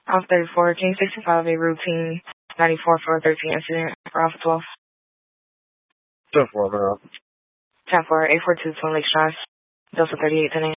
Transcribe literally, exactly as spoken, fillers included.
Alpha thirty-four, King sixty-five, a routine ninety-four four thirteen incident for Alpha twelve. ten four, man. ten four, eight four two, Twin Lakes Drive, Delta thirty-eight ten.